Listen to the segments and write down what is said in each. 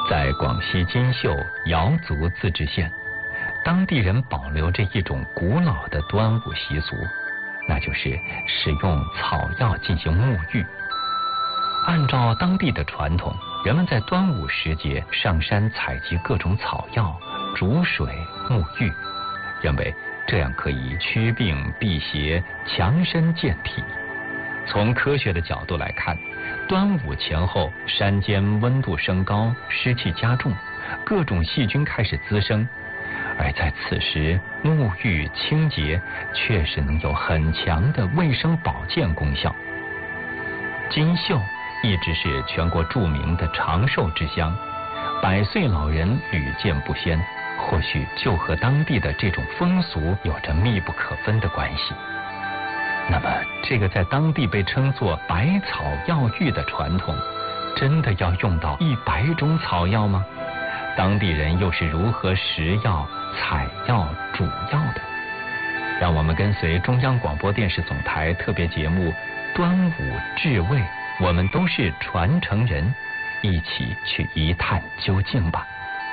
在广西金秀瑶族自治县，当地人保留着一种古老的端午习俗，那就是使用草药进行沐浴。按照当地的传统，人们在端午时节上山采集各种草药，煮水沐浴，认为这样可以驱病辟邪、强身健体。从科学的角度来看，端午前后山间温度升高，湿气加重，各种细菌开始滋生，而在此时沐浴清洁确实能有很强的卫生保健功效。金秀一直是全国著名的长寿之乡，100岁老人屡见不鲜，或许就和当地的这种风俗有着密不可分的关系。那么这个在当地被称作百草药浴的传统，真的要用到100种草药吗？当地人又是如何食药、采药、煮药的？让我们跟随中央广播电视总台特别节目《端午至味》，我们都是传承人，一起去一探究竟吧。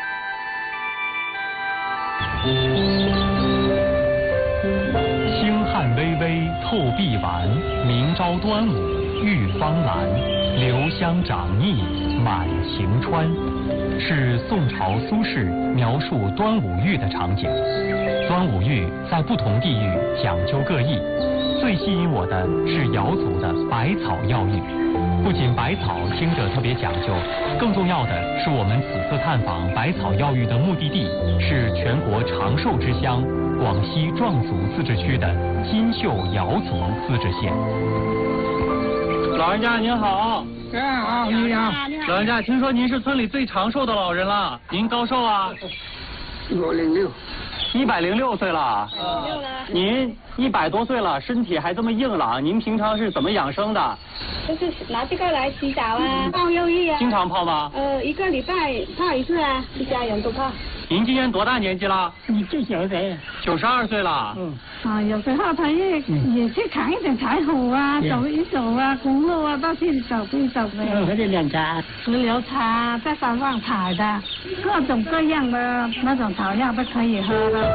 星汉微微透碧丸，明朝端午玉芳兰，留香长腻满晴川，是宋朝苏轼描述端午浴的场景。端午浴在不同地域讲究各异，最吸引我的是瑶族的百草药浴。不仅百草听着特别讲究，更重要的是我们此次探访百草药浴的目的地是全国长寿之乡广西壮族自治区的金秀瑶族自治县。 老人家您好。 好，你好。 老人家，听说您是村里最长寿的老人了，您高寿啊 106。 106岁了。您100多岁了，身体还这么硬朗，您平常是怎么养生的？ 就是拿这个来洗澡啊，泡药浴啊。 经常泡吗 ？1个礼拜泡一次啊，一家人都泡。 您今年多大年纪了 ？92岁。 92岁了。 有时候他也去看一点柴火啊，走一走啊，公路啊，到处走一走呗。 喝点凉茶。 石榴茶在山上采的，各种各样的那种草药都可以喝的。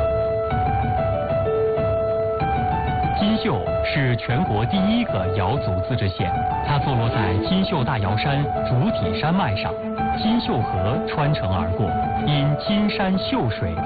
金秀是全国第1个瑶族自治县，它坐落在金秀大瑶山主体山脉上，金秀河穿城而过，因金山秀水